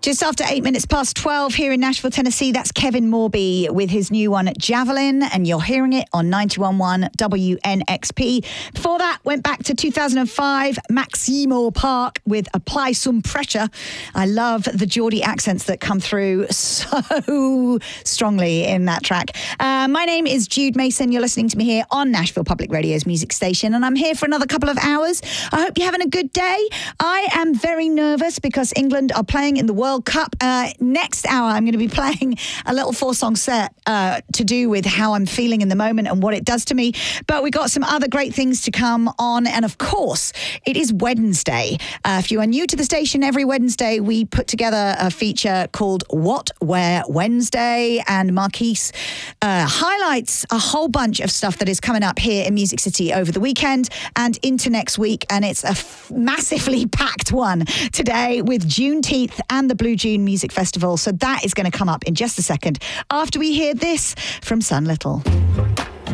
Just after 8 minutes past 12 here in Nashville, Tennessee, that's Kevin Morby with his new one, Javelin, and you're hearing it on 91.1 WNXP. Before that, went back to 2005, Maximo Park with Apply Some Pressure. I love the Geordie accents that come through so strongly in that track. My name is Jude Mason. You're listening to me here on Nashville Public Radio's music station, and I'm here for another couple of hours. I hope you're having a good day. I am very nervous because England are playing in the World Cup. Next hour, I'm going to be playing a little 4-song set to do with how I'm feeling in the moment and what it does to me. But we got some other great things to come on. And of course, it is Wednesday. If you are new to the station, every Wednesday we put together a feature called What, Where Wednesday. And Marquise highlights a whole bunch of stuff that is coming up here in Music City over the weekend and into next week. And it's a massively packed one today with Juneteenth and the Blue June Music Festival. So that is going to come up in just a second after we hear this from Sun Little.